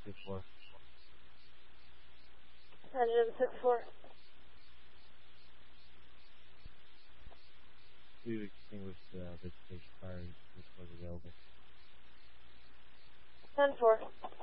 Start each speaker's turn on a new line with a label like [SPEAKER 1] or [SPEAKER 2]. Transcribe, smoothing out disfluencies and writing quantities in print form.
[SPEAKER 1] 2-4.
[SPEAKER 2] Engine 6-4.
[SPEAKER 1] We've extinguished vegetation fire was available.
[SPEAKER 2] 10-4.